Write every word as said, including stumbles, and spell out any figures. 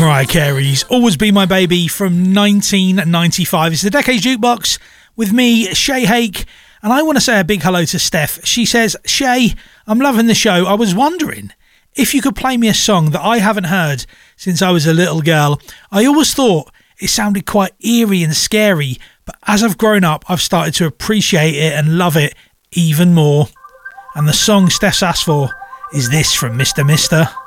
Mariah Carey's Always Be My Baby from nineteen ninety-five. It's the Decades Jukebox with me, Shay Hake, and I want to say a big hello to Steph. She says, Shay, I'm loving the show. I was wondering if you could play me a song that I haven't heard since I was a little girl. I always thought it sounded quite eerie and scary, but as I've grown up, I've started to appreciate it and love it even more. And the song Steph's asked for is this from Mister Mister.